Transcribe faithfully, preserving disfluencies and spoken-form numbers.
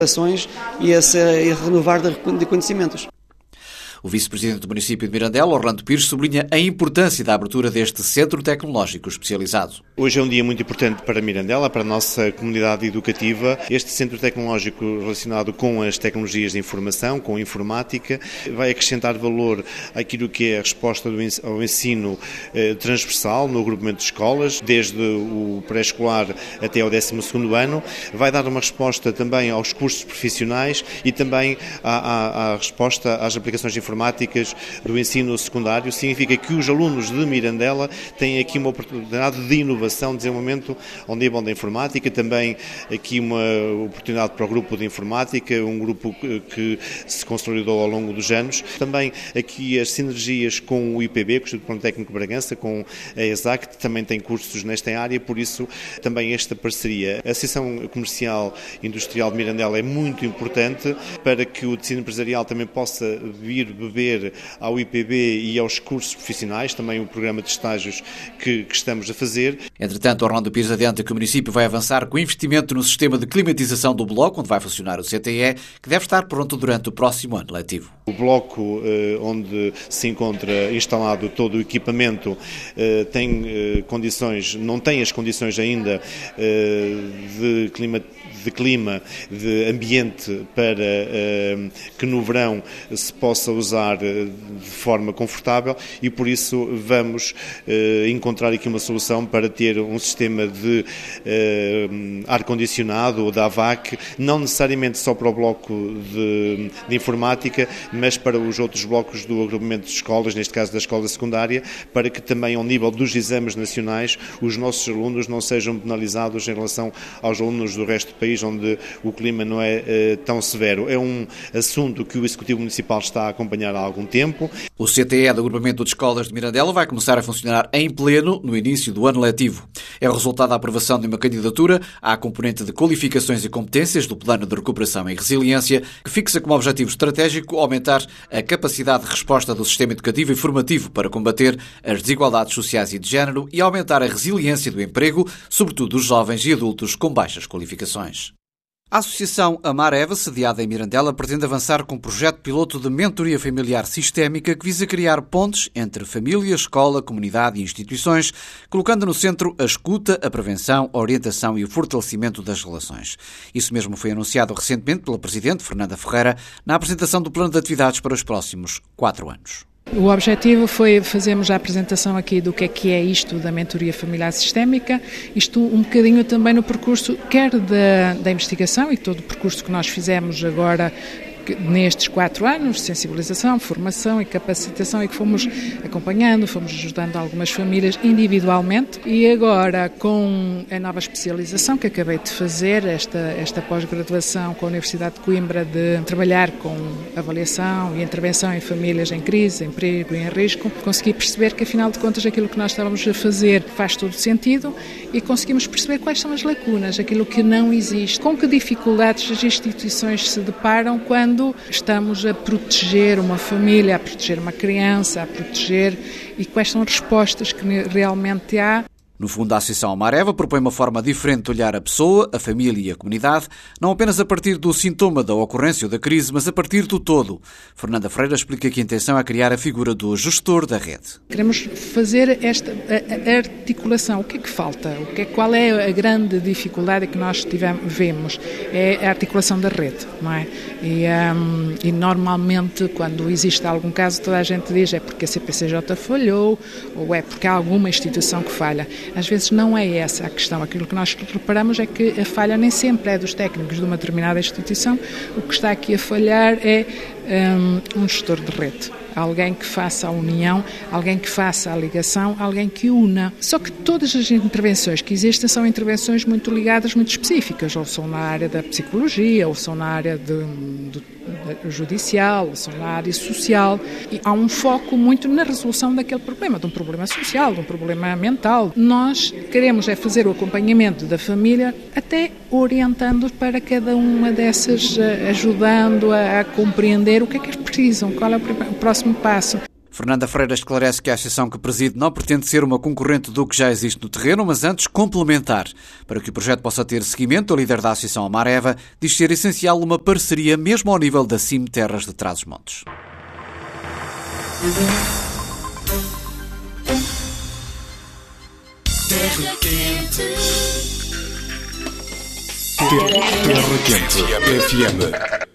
ações e esse, e renovar de conhecimentos. O vice-presidente do município de Mirandela, Orlando Pires, sublinha a importância da abertura deste centro tecnológico especializado. Hoje é um dia muito importante para Mirandela, para a nossa comunidade educativa. Este centro tecnológico relacionado com as tecnologias de informação, com a informática, vai acrescentar valor àquilo que é a resposta ao ensino eh, transversal no agrupamento de escolas, desde o pré-escolar até ao décimo segundo ano. Vai dar uma resposta também aos cursos profissionais e também à, à, à resposta às aplicações informáticas informáticas do ensino secundário. Significa que os alunos de Mirandela têm aqui uma oportunidade de inovação, de desenvolvimento ao nível da informática, também aqui uma oportunidade para o grupo de informática, um grupo que se consolidou ao longo dos anos. Também aqui as sinergias com o I P B, com o Instituto Politécnico de Bragança, com a ESAC, que também tem cursos nesta área, por isso também esta parceria. A Associação Comercial Industrial de Mirandela é muito importante para que o tecido empresarial também possa vir beber ao I P B e aos cursos profissionais, também o programa de estágios que, que estamos a fazer. Entretanto, Orlando Pires adianta que o município vai avançar com investimento no sistema de climatização do bloco, onde vai funcionar o C T E, que deve estar pronto durante o próximo ano letivo. O bloco eh, onde se encontra instalado todo o equipamento eh, tem eh, condições, não tem as condições ainda eh, de clima de clima, de ambiente para eh, que no verão se possa usar eh, de forma confortável e por isso vamos eh, encontrar aqui uma solução para ter um sistema de eh, ar-condicionado ou da A V A C, não necessariamente só para o bloco de, de informática, mas para os outros blocos do agrupamento de escolas, neste caso da escola secundária, para que também ao nível dos exames nacionais os nossos alunos não sejam penalizados em relação aos alunos do resto do país, onde o clima não é uh, tão severo. É um assunto que o Executivo Municipal está a acompanhar há algum tempo. O C T E do Agrupamento de Escolas de Mirandela vai começar a funcionar em pleno no início do ano letivo. É o resultado da aprovação de uma candidatura à componente de qualificações e competências do Plano de Recuperação e Resiliência, que fixa como objetivo estratégico aumentar a capacidade de resposta do sistema educativo e formativo para combater as desigualdades sociais e de género e aumentar a resiliência do emprego, sobretudo dos jovens e adultos com baixas qualificações. A Associação Amar Eva, sediada em Mirandela, pretende avançar com um projeto piloto de mentoria familiar sistémica que visa criar pontes entre família, escola, comunidade e instituições, colocando no centro a escuta, a prevenção, a orientação e o fortalecimento das relações. Isso mesmo foi anunciado recentemente pela Presidente, Fernanda Ferreira, na apresentação do plano de atividades para os próximos quatro anos. O objetivo foi fazermos a apresentação aqui do que é que é isto da mentoria familiar sistémica, isto um bocadinho também no percurso, quer da, da investigação e todo o percurso que nós fizemos agora nestes quatro anos, de sensibilização, formação e capacitação, e que fomos acompanhando, fomos ajudando algumas famílias individualmente, e agora com a nova especialização que acabei de fazer, esta, esta pós-graduação com a Universidade de Coimbra, de trabalhar com avaliação e intervenção em famílias em crise, em perigo e em risco, consegui perceber que afinal de contas aquilo que nós estávamos a fazer faz todo sentido e conseguimos perceber quais são as lacunas, aquilo que não existe, com que dificuldades as instituições se deparam quando Quando estamos a proteger uma família, a proteger uma criança, a proteger, e quais são as respostas que realmente há. No fundo, a Associação Amar Eva propõe uma forma diferente de olhar a pessoa, a família e a comunidade, não apenas a partir do sintoma da ocorrência ou da crise, mas a partir do todo. Fernanda Ferreira explica que a intenção é criar a figura do gestor da rede. Queremos fazer esta a, a articulação. O que é que falta? O que é, qual é a grande dificuldade que nós tivemos, vemos? É a articulação da rede, não é? E, um, e normalmente, quando existe algum caso, toda a gente diz é porque a C P C J falhou ou é porque há alguma instituição que falha. Às vezes não é essa a questão. Aquilo que nós reparamos é que a falha nem sempre é dos técnicos de uma determinada instituição. O que está aqui a falhar é um, um gestor de rede. Alguém que faça a união, alguém que faça a ligação, alguém que una. Só que todas as intervenções que existem são intervenções muito ligadas, muito específicas, ou são na área da psicologia, ou são na área de, de, de judicial, ou são na área social. E há um foco muito na resolução daquele problema, de um problema social, de um problema mental. Nós queremos é fazer o acompanhamento da família, até orientando para cada uma dessas, ajudando a, a compreender o que é que eles precisam, qual é o próximo passo. Fernanda Freira esclarece que a associação que preside não pretende ser uma concorrente do que já existe no terreno, mas antes complementar. Para que o projeto possa ter seguimento, a líder da associação Amareva diz ser essencial uma parceria mesmo ao nível da C I M Terras de Trás-os-Montes. Terra Quente. Terra Quente F M.